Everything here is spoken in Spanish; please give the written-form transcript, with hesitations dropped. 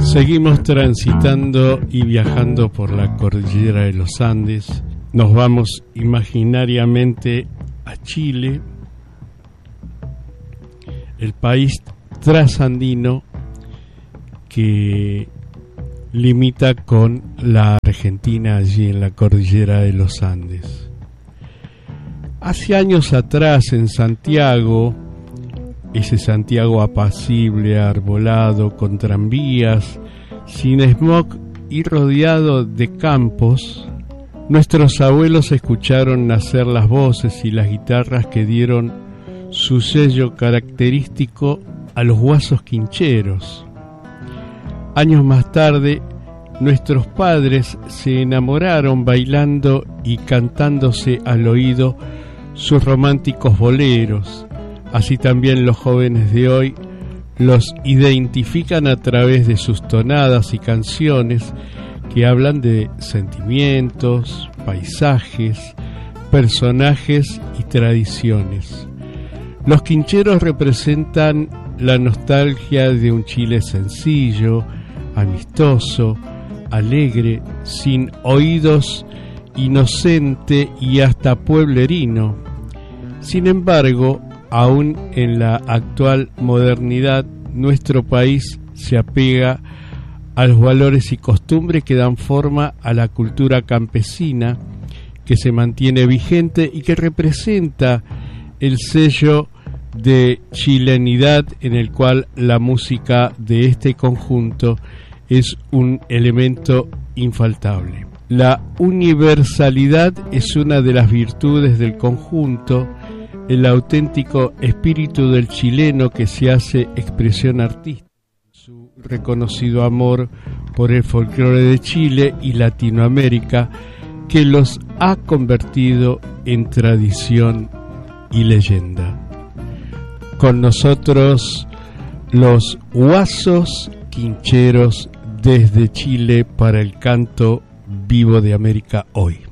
Seguimos transitando y viajando por la cordillera de los Andes. Nos vamos imaginariamente a Chile, el país trasandino que limita con la Argentina allí en la cordillera de los Andes. Hace años atrás en Santiago, ese Santiago apacible, arbolado, con tranvías, sin smog y rodeado de campos, nuestros abuelos escucharon nacer las voces y las guitarras que dieron su sello característico a los guasos quincheros. Años más tarde, nuestros padres se enamoraron bailando y cantándose al oído sus románticos boleros. Así también los jóvenes de hoy los identifican a través de sus tonadas y canciones que hablan de sentimientos, paisajes, personajes y tradiciones. Los quincheros representan la nostalgia de un Chile sencillo, amistoso, alegre, sin oídos, inocente y hasta pueblerino. Sin embargo, aún en la actual modernidad, nuestro país se apega a los valores y costumbres que dan forma a la cultura campesina, que se mantiene vigente y que representa el sello de chilenidad en el cual la música de este conjunto es un elemento infaltable. La universalidad es una de las virtudes del conjunto, el auténtico espíritu del chileno que se hace expresión artística, su reconocido amor por el folclore de Chile y Latinoamérica que los ha convertido en tradición y leyenda. Con nosotros los guasos quincheros desde Chile para el canto vivo de América hoy.